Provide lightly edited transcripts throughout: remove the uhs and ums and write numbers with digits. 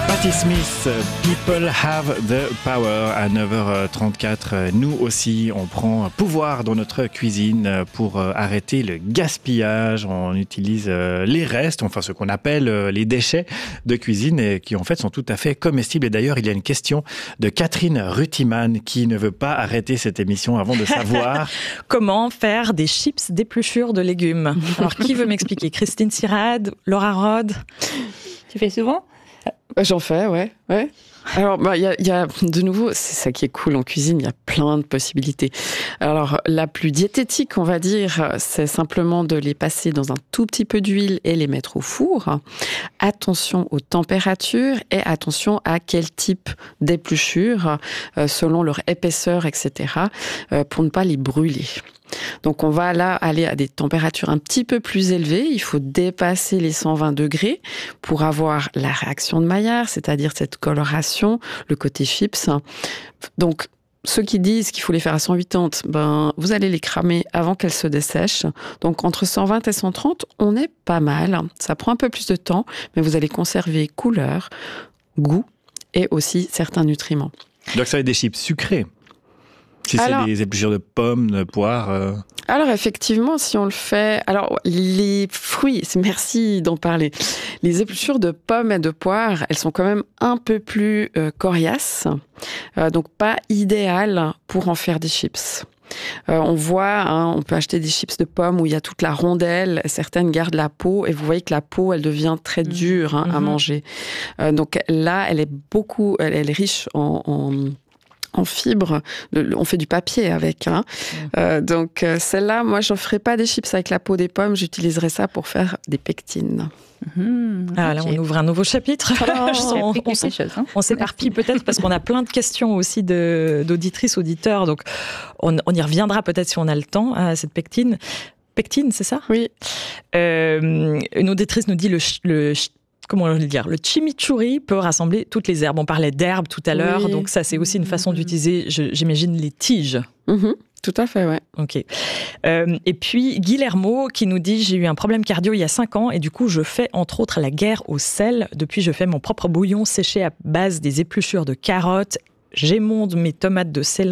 Patti Smith, People Have the Power à 9h34. Nous aussi, on prend pouvoir dans notre cuisine pour arrêter le gaspillage. On utilise les restes, enfin ce qu'on appelle les déchets de cuisine et qui en fait sont tout à fait comestibles. Et d'ailleurs, il y a une question de Catherine Rutiman qui ne veut pas arrêter cette émission avant de savoir comment faire des chips d'épluchures de légumes. Alors, qui veut m'expliquer? Christine Sirad, Laura Rod? Tu fais souvent? J'en fais, ouais. Alors, y a de nouveau, c'est ça qui est cool en cuisine, il y a plein de possibilités. Alors, la plus diététique, on va dire, c'est simplement de les passer dans un tout petit peu d'huile et les mettre au four. Attention aux températures et attention à quel type d'épluchure, selon leur épaisseur, etc., pour ne pas les brûler. Donc, on va là aller à des températures un petit peu plus élevées. Il faut dépasser les 120 degrés pour avoir la réaction de Maillard, c'est-à-dire cette coloration, le côté chips. Donc, ceux qui disent qu'il faut les faire à 180, vous allez les cramer avant qu'elles se dessèchent. Donc, entre 120 et 130, on est pas mal. Ça prend un peu plus de temps, mais vous allez conserver couleur, goût et aussi certains nutriments. Donc, ça va être des chips sucrés. Si c'est des épluchures de pommes, de poires... Alors effectivement, si on le fait... Alors les fruits, merci d'en parler. Les épluchures de pommes et de poires, elles sont quand même un peu plus coriaces, donc pas idéales pour en faire des chips. On voit, on peut acheter des chips de pommes où il y a toute la rondelle, certaines gardent la peau et vous voyez que la peau, elle devient très dure à manger. Donc là, elle est riche en fibres, on fait du papier avec. Donc celle-là, moi, je ne ferai pas des chips avec la peau des pommes, j'utiliserai ça pour faire des pectines. Là, on ouvre un nouveau chapitre. On s'éparpille peut-être parce qu'on a plein de questions aussi d'auditrices, auditeurs. Donc, on y reviendra peut-être si on a le temps à cette pectine. Pectine, c'est ça? Oui. Une auditrice nous dit comment le dire, le chimichurri peut rassembler toutes les herbes. On parlait d'herbes tout à l'heure, donc ça c'est aussi une façon d'utiliser, j'imagine, les tiges. Tout à fait, ouais. Ok. Et puis Guillermo qui nous dit: j'ai eu un problème cardio il y a 5 ans et du coup je fais entre autres la guerre au sel. Depuis je fais mon propre bouillon séché à base des épluchures de carottes. J'émonde mes tomates,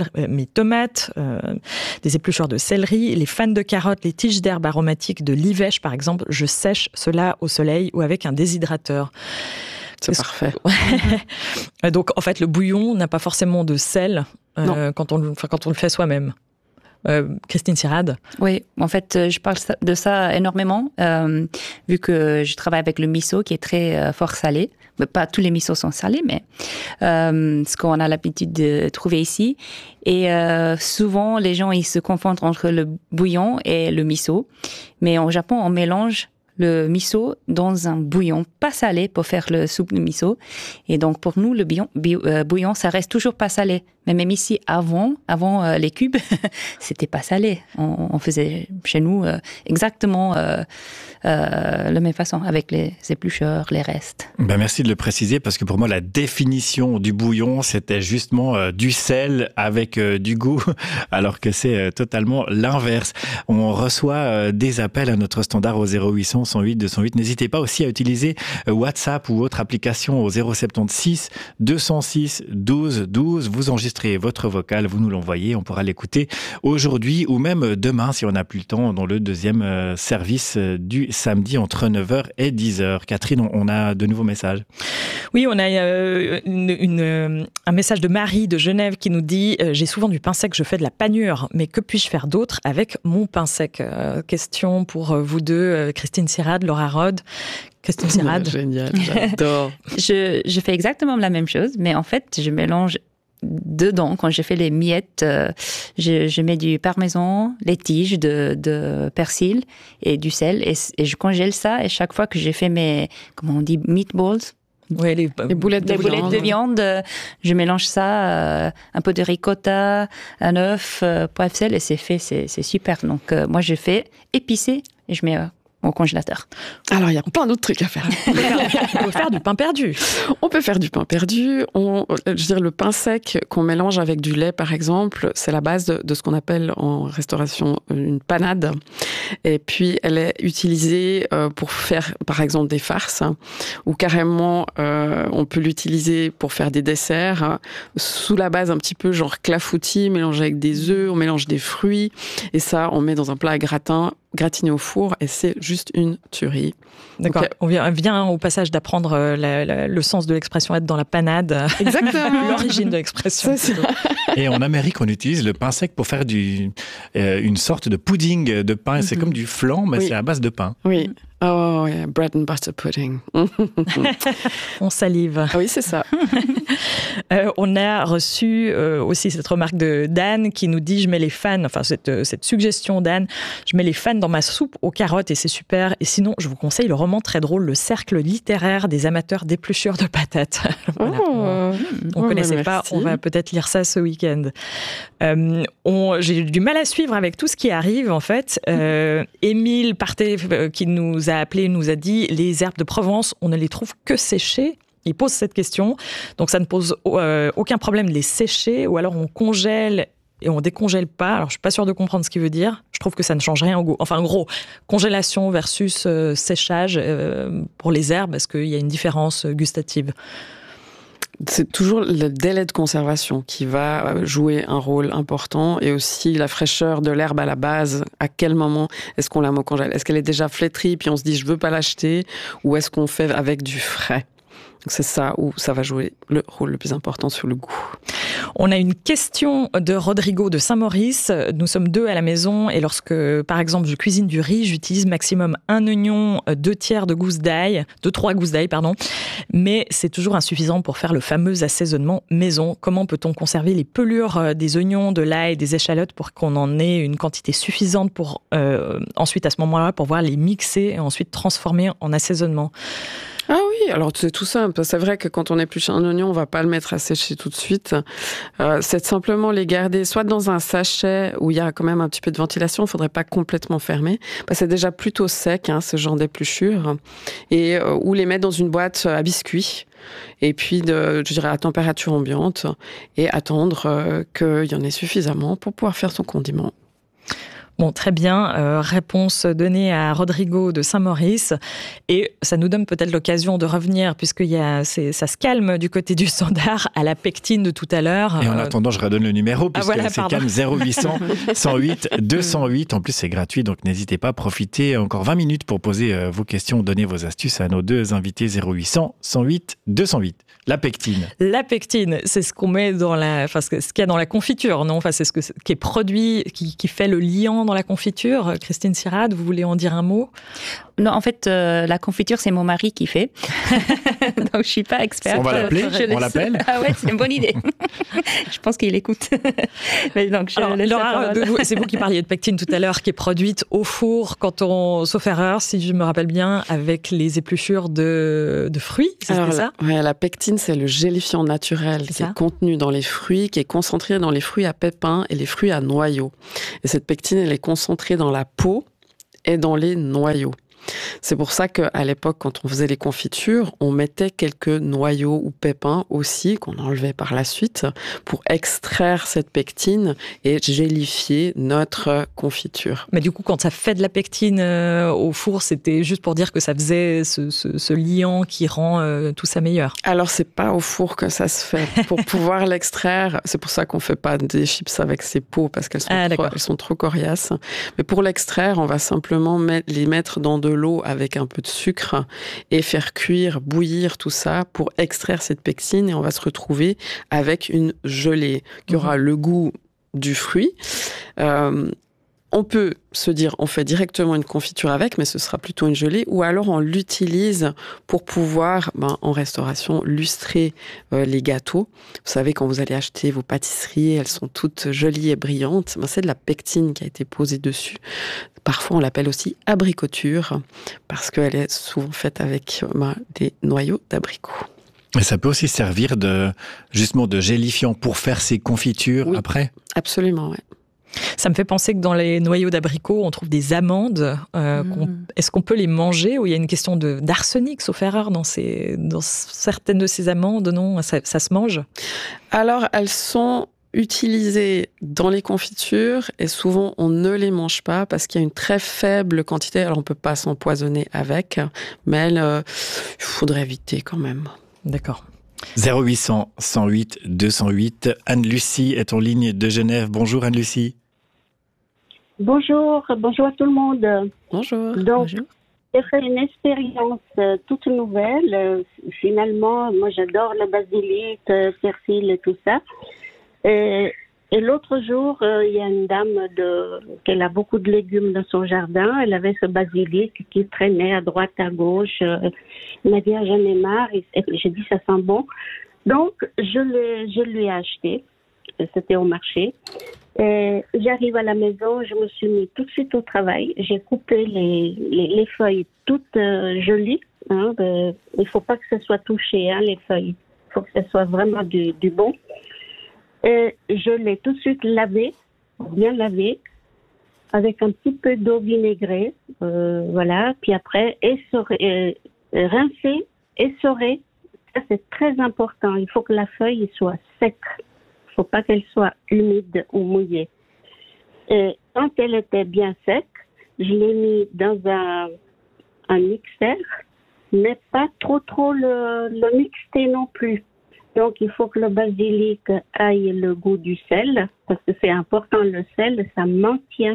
des épluchures de céleri, les fans de carottes, les tiges d'herbes aromatiques de l'ivèche par exemple, je sèche cela au soleil ou avec un déshydrateur. C'est parfait. Donc en fait le bouillon n'a pas forcément de sel quand on le fait soi-même. Christine Sirad. Oui, en fait, je parle de ça énormément, vu que je travaille avec le miso qui est très fort salé. Mais pas tous les misos sont salés, mais ce qu'on a l'habitude de trouver ici. Et souvent, les gens ils se confondent entre le bouillon et le miso. Mais au Japon, on mélange le miso dans un bouillon pas salé pour faire le soupe de miso. Et donc, pour nous, le bouillon, ça reste toujours pas salé. Mais même ici, avant les cubes, c'était pas salé. On faisait chez nous exactement la même façon, avec les éplucheurs, les restes. Merci de le préciser, parce que pour moi, la définition du bouillon, c'était justement du sel avec du goût, alors que c'est totalement l'inverse. On reçoit des appels à notre standard au 0800 108 208. N'hésitez pas aussi à utiliser WhatsApp ou autre application au 076 206 12 12. Vous enregistrez votre vocal, vous nous l'envoyez, on pourra l'écouter aujourd'hui ou même demain si on n'a plus le temps dans le deuxième service du samedi entre 9h et 10h. Catherine, on a de nouveaux messages. Oui, on a un message de Marie de Genève qui nous dit « J'ai souvent du pain sec, je fais de la panure, mais que puis-je faire d'autre avec mon pain sec ?» Question pour vous deux, Christine Sirad, Laura Rod. Christine Sirad. Génial, j'adore. Je fais exactement la même chose, mais en fait, je mélange dedans, quand je fais les miettes, je mets du parmesan, les tiges de persil et du sel, et je congèle ça, et chaque fois que j'ai fait mes, comment on dit, meatballs, ouais, les boulettes de viande, je mélange ça, un peu de ricotta, un œuf, poivre, sel, et c'est fait, c'est super. Donc moi je fais épicé, et je mets au congélateur. Alors, il y a plein d'autres trucs à faire. On peut faire du pain perdu. On peut faire du pain perdu. Le pain sec qu'on mélange avec du lait, par exemple, c'est la base de ce qu'on appelle en restauration une panade. Et puis, elle est utilisée pour faire, par exemple, des farces. Ou carrément, on peut l'utiliser pour faire des desserts. Sous la base un petit peu genre clafoutis, mélangé avec des œufs, on mélange des fruits. Et ça, on met dans un plat à gratin, gratiné au four, et c'est juste une tuerie. D'accord. On vient au passage d'apprendre le sens de l'expression être dans la panade. Exactement. L'origine de l'expression. Et en Amérique, on utilise le pain sec pour faire une sorte de pudding de pain. C'est comme du flan, mais c'est à base de pain. Oui. Oh, yeah, bread and butter pudding. On salive. Ah oui, c'est ça. On a reçu aussi cette remarque de Dan qui nous dit, je mets les fans, enfin cette suggestion d'Anne, je mets les fans dans ma soupe aux carottes et c'est super. Et sinon, je vous conseille le roman très drôle, Le Cercle littéraire des amateurs d'épluchures de patates. Voilà. On ne connaissait pas, on va peut-être lire ça ce week-end. J'ai du mal à suivre avec tout ce qui arrive en fait. Émile Parté qui nous a appelé, nous a dit les herbes de Provence, on ne les trouve que séchées. Il pose cette question, donc ça ne pose aucun problème de les sécher, ou alors on congèle et on décongèle pas. Alors je suis pas sûre de comprendre ce qu'il veut dire. Je trouve que ça ne change rien au goût. Enfin en gros, congélation versus séchage pour les herbes, est-ce qu'il y a une différence gustative ? C'est toujours le délai de conservation qui va jouer un rôle important, et aussi la fraîcheur de l'herbe à la base. À quel moment est-ce qu'on la met au congèle ? Est-ce qu'elle est déjà flétrie puis on se dit je veux pas l'acheter, ou est-ce qu'on fait avec du frais ? C'est ça où ça va jouer le rôle le plus important sur le goût. On a une question de Rodrigo de Saint-Maurice. Nous sommes 2 à la maison et lorsque, par exemple, je cuisine du riz, j'utilise maximum 1 oignon, 2/3 de gousse d'ail, 2-3 gousses d'ail, pardon. Mais c'est toujours insuffisant pour faire le fameux assaisonnement maison. Comment peut-on conserver les pelures des oignons, de l'ail, des échalotes pour qu'on en ait une quantité suffisante pour ensuite, à ce moment-là, pouvoir les mixer et ensuite transformer en assaisonnement ? Ah oui, alors c'est tout simple. C'est vrai que quand on épluche un oignon, on va pas le mettre à sécher tout de suite. C'est simplement les garder soit dans un sachet où il y a quand même un petit peu de ventilation, il faudrait pas complètement fermer. C'est déjà plutôt sec, ce genre d'épluchure. Et ou les mettre dans une boîte à biscuits. Et puis, à température ambiante. Et attendre qu'il y en ait suffisamment pour pouvoir faire son condiment. Bon, très bien. Réponse donnée à Rodrigo de Saint-Maurice. Et ça nous donne peut-être l'occasion de revenir, puisque ça se calme du côté du standard, à la pectine de tout à l'heure. Et en attendant, je redonne le numéro, puisque c'est calme 0800 108 208. En plus, c'est gratuit, donc n'hésitez pas à profiter. Encore 20 minutes pour poser vos questions, donner vos astuces à nos 2 invités 0800 108 208. La pectine. La pectine, c'est ce qu'on met dans ce qu'il y a dans la confiture, non ? Enfin, c'est ce qui est produit, qui fait le liant dans la confiture. Christine Sirad, vous voulez en dire un mot ? Non, en fait, la confiture, c'est mon mari qui fait. Donc, je suis pas experte. On va l'appeler ? On l'appelle ? Ah ouais, c'est une bonne idée. Je pense qu'il écoute. Mais donc, Laura, c'est vous qui parliez de pectine tout à l'heure, qui est produite au four, sauf erreur, si je me rappelle bien, avec les épluchures de fruits. C'est ça ? Ouais, la pectine, c'est le gélifiant naturel qui est contenu dans les fruits, qui est concentré dans les fruits à pépins et les fruits à noyaux. Et cette pectine, elle est concentrée dans la peau et dans les noyaux. C'est pour ça qu'à l'époque, quand on faisait les confitures, on mettait quelques noyaux ou pépins aussi, qu'on enlevait par la suite, pour extraire cette pectine et gélifier notre confiture. Mais du coup, quand ça fait de la pectine au four, c'était juste pour dire que ça faisait ce liant qui rend tout ça meilleur. Alors, c'est pas au four que ça se fait. Pour pouvoir l'extraire, c'est pour ça qu'on fait pas des chips avec ces peaux, parce qu'elles sont trop coriaces. Mais pour l'extraire, on va simplement les mettre dans de l'eau avec un peu de sucre et faire cuire, bouillir tout ça pour extraire cette pectine, et on va se retrouver avec une gelée qui aura le goût du fruit. On peut se dire, on fait directement une confiture avec, mais ce sera plutôt une gelée, ou alors on l'utilise pour pouvoir, en restauration, lustrer les gâteaux. Vous savez, quand vous allez acheter vos pâtisseries, elles sont toutes jolies et brillantes. C'est de la pectine qui a été posée dessus. Parfois, on l'appelle aussi abricoture, parce qu'elle est souvent faite avec des noyaux d'abricot. Et ça peut aussi servir de gélifiant pour faire ces confitures après ? Absolument, oui. Ça me fait penser que dans les noyaux d'abricots, on trouve des amandes. Est-ce qu'on peut les manger, ou il y a une question d'arsenic, sauf erreur, dans certaines de ces amandes? Non, ça se mange? Alors, elles sont utilisées dans les confitures et souvent on ne les mange pas parce qu'il y a une très faible quantité. Alors, on ne peut pas s'empoisonner avec, mais il faudrait éviter quand même. D'accord. 0800 108 208. Anne-Lucie est en ligne de Genève. Bonjour Anne-Lucie. Bonjour à tout le monde. Bonjour. Donc, j'ai fait une expérience toute nouvelle. Finalement, moi j'adore le basilic, persil et tout ça. Et l'autre jour, il y a une dame qu'elle a beaucoup de légumes dans son jardin. Elle avait ce basilic qui traînait à droite, à gauche. Elle m'a dit, j'en ai marre. Et j'ai dit, ça sent bon. Donc, je lui ai acheté. C'était au marché. Et j'arrive à la maison, je me suis mis tout de suite au travail. J'ai coupé les feuilles toutes jolies. Hein, il ne faut pas que ce soit touché, hein, les feuilles. Il faut que ce soit vraiment du bon. Et je l'ai tout de suite lavé, bien lavé, avec un petit peu d'eau vinaigrée. Voilà. Puis après, rincer, essorer. Ça, c'est très important. Il faut que la feuille soit sec. Il ne faut pas qu'elle soit humide ou mouillée. Et quand elle était bien sec, je l'ai mis dans un mixeur, mais pas trop le mixer non plus. Donc, il faut que le basilic aille le goût du sel, parce que c'est important, le sel, ça maintient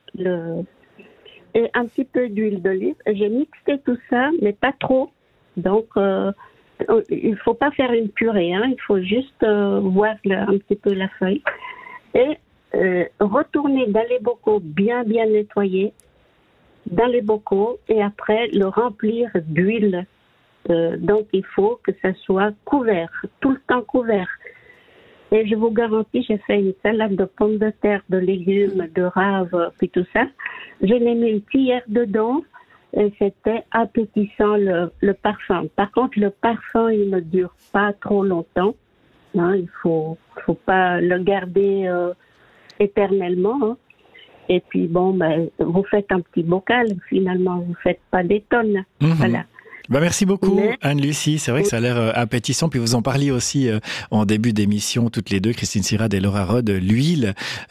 et un petit peu d'huile d'olive. J'ai mixé tout ça, mais pas trop. Donc, il ne faut pas faire une purée, hein. Il faut juste voir un petit peu la feuille. Et retourner dans les bocaux bien nettoyés, dans les bocaux, et après le remplir d'huile. Donc, il faut que ça soit couvert, tout le temps couvert. Et je vous garantis, j'ai fait une salade de pommes de terre, de légumes, de raves, puis tout ça. Je l'ai mis une cuillère dedans. Et c'était appétissant le parfum. Par contre, le parfum, il ne dure pas trop longtemps. Hein, il faut pas le garder éternellement. Hein. Et puis, vous faites un petit bocal, finalement. Vous faites pas des tonnes. Voilà. Merci beaucoup, Anne-Lucie. C'est vrai que ça a l'air appétissant. Puis vous en parliez aussi en début d'émission, toutes les deux, Christine Sirad et Laura Rod, l'huile.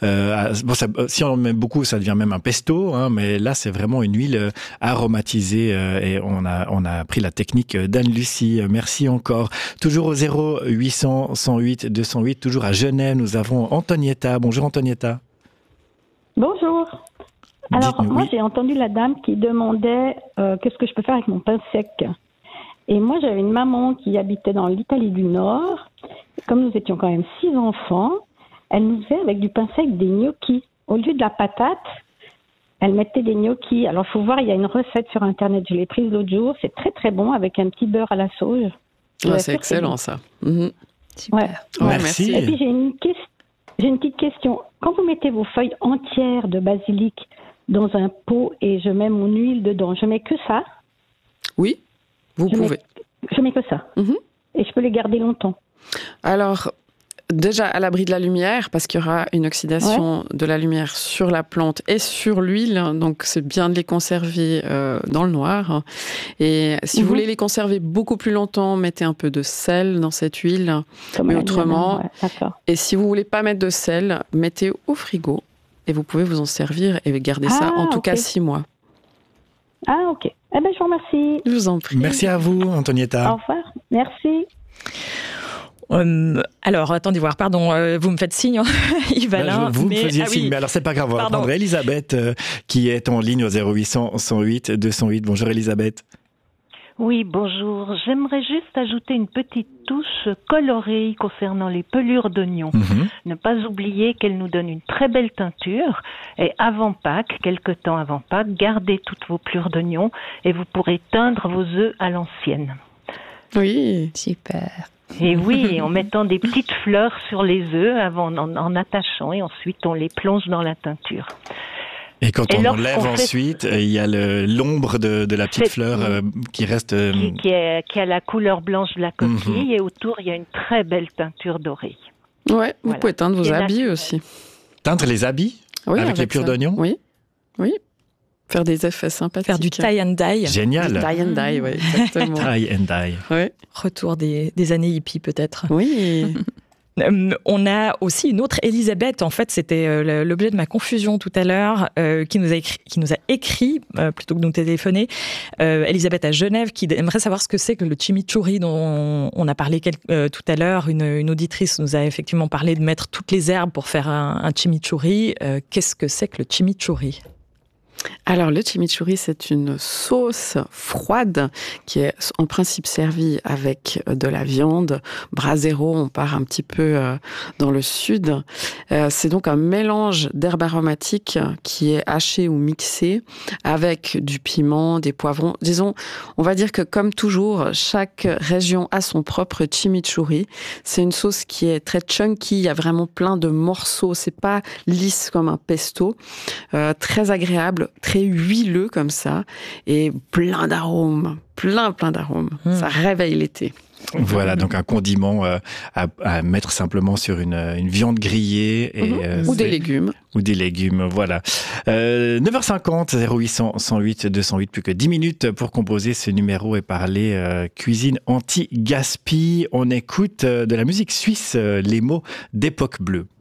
Si on en met beaucoup, ça devient même un pesto. Hein, mais là, c'est vraiment une huile aromatisée. Et on a appris la technique d'Anne-Lucie. Merci encore. Toujours au 0800 108 208. Toujours à Genève, nous avons Antonietta. Bonjour Antonietta. Bonjour. Alors, moi, j'ai entendu la dame qui demandait qu'est-ce que je peux faire avec mon pain sec. Et moi, j'avais une maman qui habitait dans l'Italie du Nord. Comme nous étions quand même 6 enfants, elle nous faisait avec du pain sec des gnocchis. Au lieu de la patate, elle mettait des gnocchis. Alors, il faut voir, il y a une recette sur Internet. Je l'ai prise l'autre jour. C'est très, très bon avec un petit beurre à la sauge. Ah, c'est excellent, ça. Super. Ouais. Merci. Et puis, j'ai une petite question. Quand vous mettez vos feuilles entières de basilic dans un pot et je mets mon huile dedans, je mets que ça? Oui, vous pouvez. Je mets que ça. Et je peux les garder longtemps? Alors, déjà à l'abri de la lumière, parce qu'il y aura une oxydation de la lumière sur la plante et sur l'huile, donc c'est bien de les conserver dans le noir. Et si vous voulez les conserver beaucoup plus longtemps, mettez un peu de sel dans cette huile. Mais autrement, et si vous voulez pas mettre de sel, mettez au frigo. Et vous pouvez vous en servir et garder ça en tout cas 6 mois. Ah, ok. Eh bien, je vous remercie. Je vous en prie. Merci à vous, Antonietta. Au revoir. Merci. Alors, attendez voir, pardon, vous me faites signe, Yvalin. Vous me faisiez signe, mais alors c'est pas grave, on va prendre Elisabeth qui est en ligne au 0800 108 208. Bonjour Elisabeth. Oui, bonjour. J'aimerais juste ajouter une petite touche colorée concernant les pelures d'oignons. Ne pas oublier qu'elles nous donnent une très belle teinture. Et avant Pâques, quelque temps avant Pâques, gardez toutes vos pelures d'oignons et vous pourrez teindre vos œufs à l'ancienne. Oui, super. Et oui, en mettant des petites fleurs sur les œufs avant en attachant et ensuite on les plonge dans la teinture. Et quand on enlève ensuite, il y a l'ombre de la petite fleur qui reste... Qui a la couleur blanche de la coquille et autour, il y a une très belle teinture dorée. Ouais, vous pouvez teindre vos habits aussi. Teindre les habits? Oui, avec l'épure d'oignon? Oui, oui. Faire des effets sympathiques. Faire du tie and dye. Génial. Du tie and dye, oui, exactement. Tie and dye. Oui. Retour des années hippies, peut-être. Oui. On a aussi une autre Elisabeth, en fait, c'était l'objet de ma confusion tout à l'heure, qui nous a écrit plutôt que de nous téléphoner. Elisabeth à Genève, qui aimerait savoir ce que c'est que le chimichurri dont on a parlé tout à l'heure. Une auditrice nous a effectivement parlé de mettre toutes les herbes pour faire un chimichurri. Qu'est-ce que c'est que le chimichurri ? Alors, le chimichurri, c'est une sauce froide qui est en principe servie avec de la viande. Brasero, on part un petit peu dans le sud. C'est donc un mélange d'herbes aromatiques qui est haché ou mixé avec du piment, des poivrons. Disons, on va dire que comme toujours, chaque région a son propre chimichurri. C'est une sauce qui est très chunky, il y a vraiment plein de morceaux. C'est pas lisse comme un pesto. Très agréable, très huileux comme ça, et plein d'arômes, plein d'arômes. Ça réveille l'été. Voilà, donc un condiment à mettre simplement sur une viande grillée. Ou des légumes. Ou des légumes, voilà. 9h50, 0800 108 208, plus que 10 minutes pour composer ce numéro et parler cuisine anti-gaspi. On écoute de la musique suisse, les mots d'époque bleue.